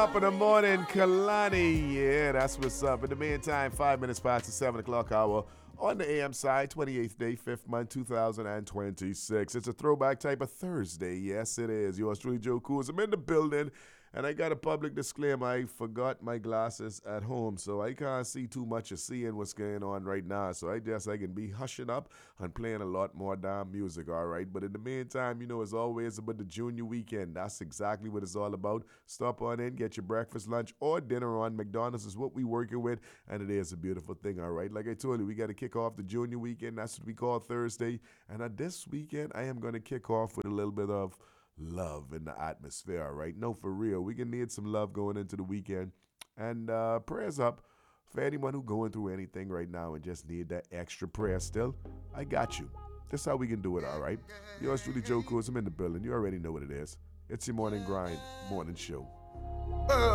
top of the morning, Kalani. Yeah, that's what's up. In the meantime, 5 minutes past the 7 o'clock hour on the AM side, 28th day, 5th month, 2026. It's a throwback type of Thursday. Yes, it is. Yours truly, Joe Coos. I'm in the building, and I got a public disclaimer. I forgot my glasses at home, so I can't see too much of seeing what's going on right now. So I can be hushing up and playing a lot more damn music, all right? But in the meantime, it's always about the junior weekend. That's exactly what it's all about. Stop on in, get your breakfast, lunch, or dinner on. McDonald's is what we working with, and it is a beautiful thing, all right? Like I told you, we got to kick off the junior weekend. That's what we call Thursday. And this weekend, I am going to kick off with a little bit of love in the atmosphere, all right? No, for real. We can need some love going into the weekend. And prayers up for anyone who going through anything right now and just need that extra prayer still. I got you. That's how we can do it, all right? Yours truly, Joe Coos. I'm in the building. You already know what it is. It's your morning grind, morning show.